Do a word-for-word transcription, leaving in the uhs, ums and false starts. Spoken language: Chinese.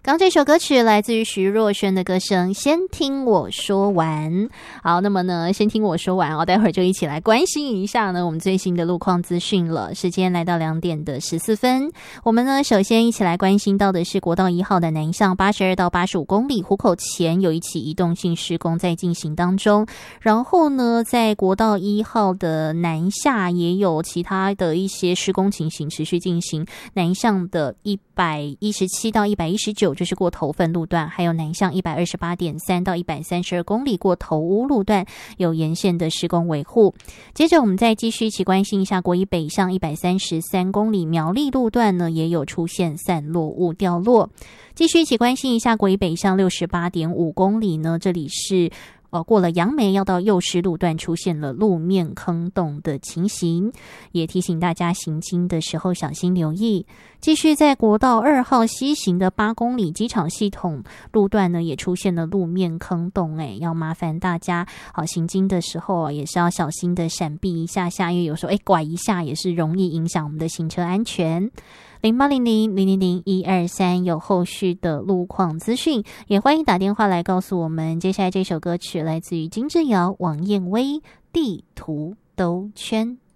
刚这首歌曲来自于徐若瑄的歌声，先听我说完。好，那么呢，先听我说完哦，待会儿就一起来关心一下呢我们最新的路况资讯了。时间来到两点的十四分，我们呢首先一起来关心到的是国道一号的南向八十二到八十五公里，湖口前有一起移动性施工在进行当中。然后呢，在国道一号的南下也有其他的一些施工情形持续进行，南向的一百一十七到一百一十九就是过头份路段，还有南向一百二十八点三到一百三十二公里过头屋路段有沿线的施工维护。接着我们再继续一起关心一下国一北向一百三十三公里苗栗路段呢，也有出现散落物掉落。继续一起关心一下国一北向六十八点五公里呢，这里是呃，过了杨梅要到幼师路段出现了路面坑洞的情形，也提醒大家行经的时候小心留意。继续在国道二号西行的八公里机场系统路段呢，也出现了路面坑洞，诶，要麻烦大家好行经的时候也是要小心的闪避一下下，因为有时候诶拐一下也是容易影响我们的行车安全。零八零零零零零一二三有后续的路况资讯，也欢迎打电话来告诉我们。接下来这首歌曲来自于金志瑶、王燕威，地图兜圈。